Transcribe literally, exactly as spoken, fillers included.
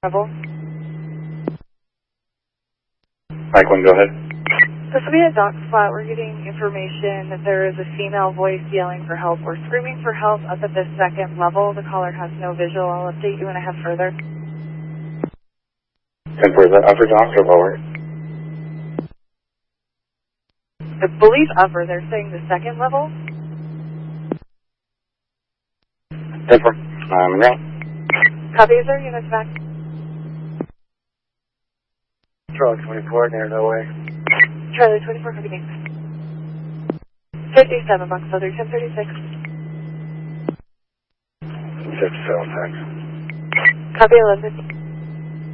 level. Mike one, go ahead. This will be a dock spot. We're getting information that there is a female voice yelling for help or screaming for help up at the second level. The caller has no visual. I'll update you when I have further. ten four, is that upper dock or lower? I believe upper. They're saying the second level. ten four, I'm down. Copy, is there units back? Charlie twenty-four, near no way. Charlie twenty-four, copy next. fifty-seven Bucks Feather, ten thirty-six. fifty-seven, thanks. Copy eleven fifty.